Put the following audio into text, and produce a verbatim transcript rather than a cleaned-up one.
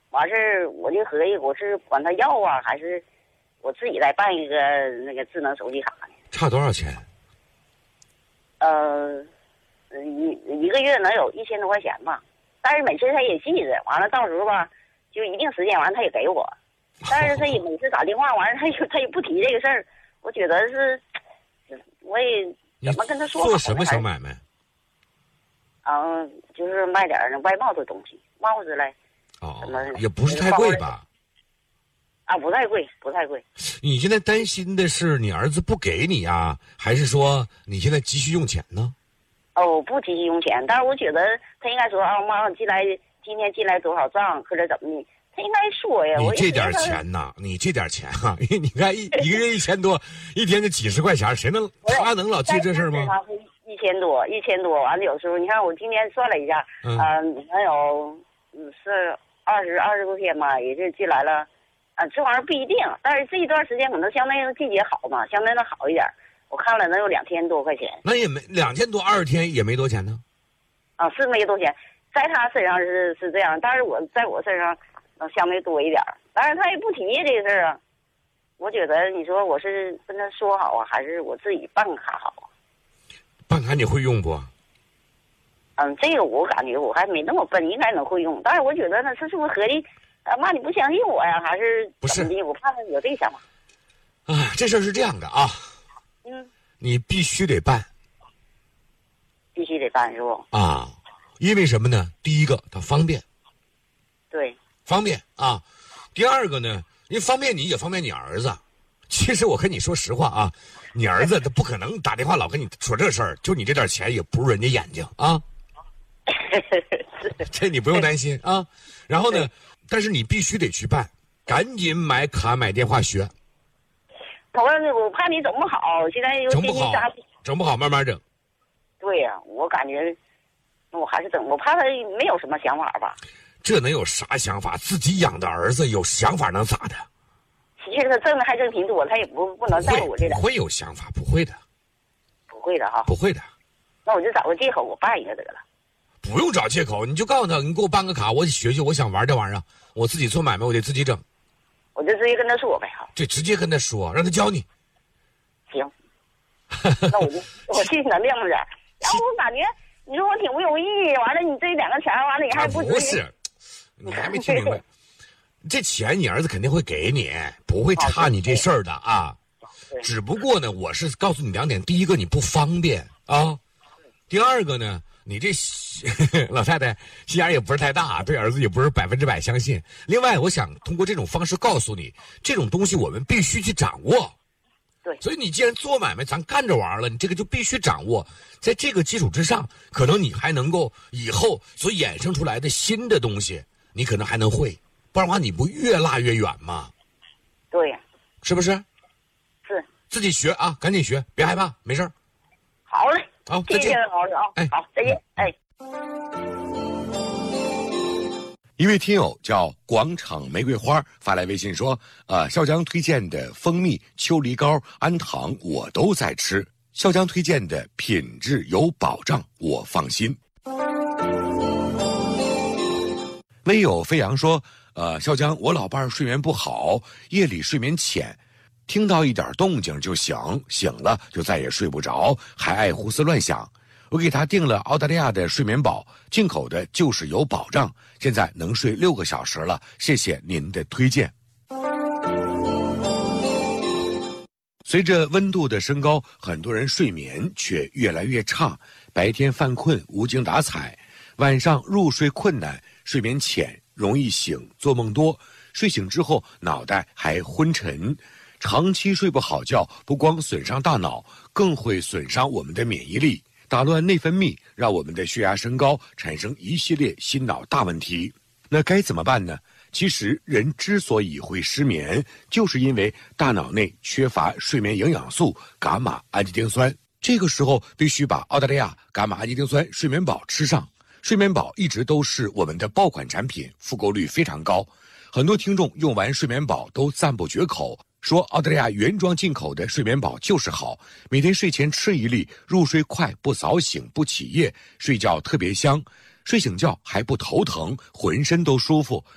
完事我就合计我是管他要啊，还是我自己来办一个那个智能手机卡呢？ 差多少钱？ 呃，一一个月能有一千多块钱吧，但是每次他也记着，完了到时候吧，就一定时间完了他也给我，但是他也每次打电话完了他也他也不提这个事儿，我觉得是，我也怎么跟他说好？ 做什么小买卖？ 嗯，就是卖点那外贸的东西，帽子嘞。 哦，也不是太贵吧？ 啊，不太贵，不太贵。 你现在担心的是你儿子不给你啊，还是说你现在急需用钱呢？ 哦，不急需用钱，但是我觉得他应该说啊，妈，进来今天进来多少账，或者怎么的，他应该说呀。 你这点钱呐，你这点钱啊，你看一一个月一千多，一天就几十块钱，谁能他能老记这事吗？ 他一千多，一千多，完了有时候你看我今天算了一下，嗯，呃、能有嗯是二十二十多天吧，也就进来了。啊，这玩意儿不一定，但是这一段时间可能相对于季节好嘛，相对的好一点。我看了能有两千多块钱。 那也没两千多，二十天也没多钱呢。 啊，是没多钱，在他身上是是这样，但是我在我身上能相对多一点。但是他也不提这个事儿啊。我觉得你说我是跟他说好啊，还是我自己办卡好啊？ 办卡你会用不？ 嗯，这个我感觉我还没那么笨，应该能会用。但是我觉得呢，他是不是合计？啊妈，你不相信我呀？还是不是？ 我怕他有这个想法。 啊，这事儿是这样的啊。 嗯。 你必须得办。 必须得办是不？ 啊，因为什么呢？第一个，它方便。 对。 方便啊。第二个呢，因为方便你也方便你儿子。其实我跟你说实话啊，你儿子他不可能打电话老跟你说这事儿，就你这点钱也不入人家眼睛啊。这你不用担心啊。然后呢？但是你必须得去办，赶紧买卡买电话学。 我我怕你整不好，现在又整不好，整不好慢慢整。 对呀、啊，我感觉我还是整，我怕他没有什么想法吧。 这能有啥想法？自己养的儿子有想法能咋的？ 其实他挣的还挣挺多，他也不不能在乎这个。 不会有想法，不会的。 不会的哈。 不会的。 那我就找个借口，我办一个得了。 不用找借口，你就告诉他，你给我办个卡，我学学，我想玩这玩意儿，我自己做买卖，我得自己整。 我就直接跟他说呗，哈。 对，直接跟他说，让他教你。 行。那我就我尽能量点。然后我感觉你说我挺不容易，完了你这两个钱，完了你还不不是，你还没听明白。这钱你儿子肯定会给你，不会差你这事儿的啊。只不过呢，我是告诉你两点：第一个，你不方便啊；第二个呢。你这老太太心眼也不是太大，对儿子也不是百分之百相信。另外，我想通过这种方式告诉你，这种东西我们必须去掌握。 对， 所以你既然做买卖，咱干着玩了，你这个就必须掌握。在这个基础之上，可能你还能够以后所衍生出来的新的东西，你可能还能会。不然的话，你不越拉越远吗？ 对呀， 是不是？ 是。 自己学啊，赶紧学，别害怕，没事儿。 好嘞。 好，再见， 好的啊，哎，好，再见，哎。 一位听友叫广场玫瑰花发来微信说：“呃，笑江推荐的蜂蜜、秋梨膏、安糖我都在吃，笑江推荐的品质有保障，我放心。”微有飞扬说：“呃，笑江，我老伴儿睡眠不好，夜里睡眠浅。”听到一点动静就醒，醒了就再也睡不着，还爱胡思乱想。我给他订了澳大利亚的睡眠宝，进口的就是有保障，现在能睡六个小时了，谢谢您的推荐。随着温度的升高，很多人睡眠却越来越差，白天犯困无精打采，晚上入睡困难，睡眠浅，容易醒，做梦多，睡醒之后脑袋还昏沉。长期睡不好觉，不光损伤大脑，更会损伤我们的免疫力，打乱内分泌，让我们的血压升高，产生一系列心脑大问题。那该怎么办呢？其实人之所以会失眠，就是因为大脑内缺乏睡眠营养素伽马氨基丁酸，这个时候必须把澳大利亚伽马氨基丁酸睡眠宝吃上。睡眠宝一直都是我们的爆款产品，复购率非常高，很多听众用完睡眠宝都赞不绝口，说澳大利亚原装进口的睡眠宝就是好，每天睡前吃一粒，入睡快，不早醒，不起夜，睡觉特别香，睡醒觉还不头疼，浑身都舒服，